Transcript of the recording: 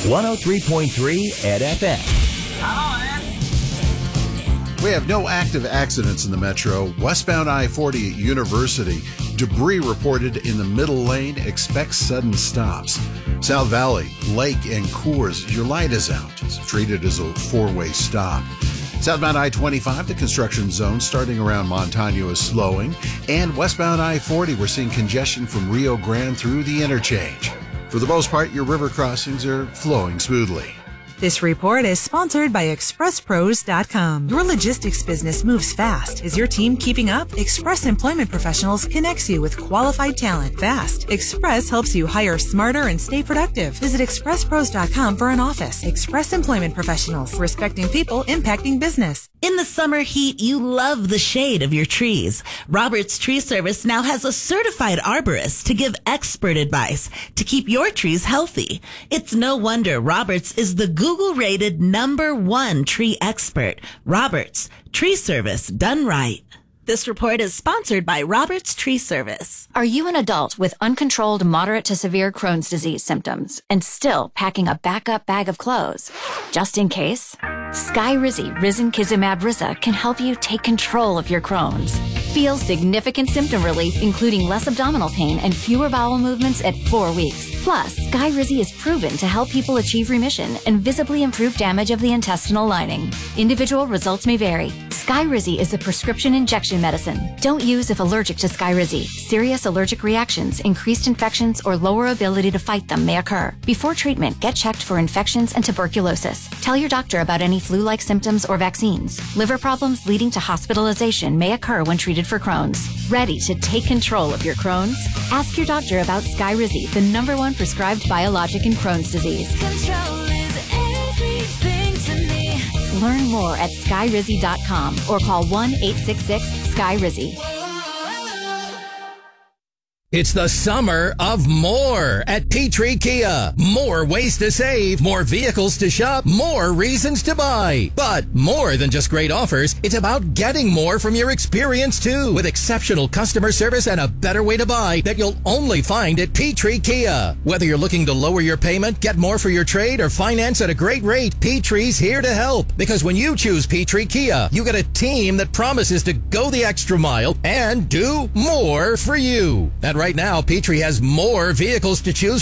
103.3 at FM. We have no active accidents in the metro. Westbound I-40 at University. Debris reported in the middle lane. Expect sudden stops. South Valley, Lake, and Coors. Your light is out. It's treated as a four-way stop. Southbound I-25, the construction zone starting around Montano is slowing. And westbound I-40, we're seeing congestion from Rio Grande through the interchange. For the most part, your river crossings are flowing smoothly. This report is sponsored by ExpressPros.com. Your logistics business moves fast. Is your team keeping up? Express Employment Professionals connects you with qualified talent fast. Express helps you hire smarter and stay productive. Visit ExpressPros.com for an office. Express Employment Professionals, respecting people, impacting business. In the summer heat, you love the shade of your trees. Roberts Tree Service now has a certified arborist to give expert advice to keep your trees healthy. It's no wonder Roberts is the Google-rated #1 tree expert. Roberts Tree Service, done right. This report is sponsored by Roberts Tree Service. Are you an adult with uncontrolled moderate to severe Crohn's disease symptoms and still packing a backup bag of clothes? Just in case, Skyrizi Risankizumab Riza can help you take control of your Crohn's. Feel significant symptom relief, including less abdominal pain and fewer bowel movements at 4 weeks. Plus, Skyrizi is proven to help people achieve remission and visibly improve damage of the intestinal lining. Individual results may vary. Skyrizi is a prescription injection medicine. Don't use if allergic to Skyrizi. Serious allergic reactions, increased infections, or lower ability to fight them may occur. Before treatment, get checked for infections and tuberculosis. Tell your doctor about any flu-like symptoms or vaccines. Liver problems leading to hospitalization may occur when treated for Crohn's. Ready to take control of your Crohn's? Ask your doctor about Skyrizi, the #1 prescribed biologic in Crohn's disease. Control is everything to me. Learn more at skyrizi.com or call 1-866-SKY-RIZZY. It's the summer of more at Petrie Kia. More ways to save, more vehicles to shop, more reasons to buy. But more than just great offers, it's about getting more from your experience too. With exceptional customer service and a better way to buy that you'll only find at Petrie Kia. Whether you're looking to lower your payment, get more for your trade, or finance at a great rate, Petrie's here to help. Because when you choose Petrie Kia, you get a team that promises to go the extra mile and do more for you. And right now, Petrie has more vehicles to choose